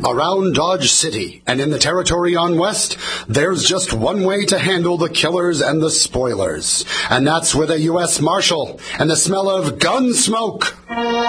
Around Dodge City and in the territory on West, there's just one way to handle the killers and the spoilers. And that's with a U.S. Marshal and the smell of gun smoke.